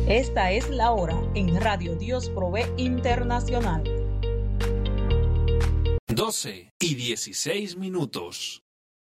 Esta es la hora en Radio Dios Provee Internacional. 12:16.